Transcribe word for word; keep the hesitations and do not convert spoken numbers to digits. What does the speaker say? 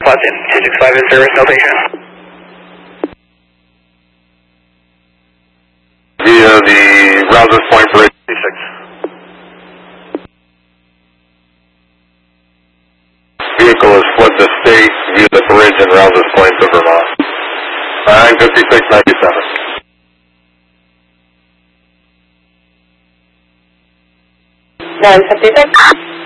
Boston, two six five in service, no patient. Via the Rouses Point Bridge, six. Vehicle has fled the state via the bridge in Rouses Point to Vermont. nine fifty-six ninety-seven. nine fifty-six.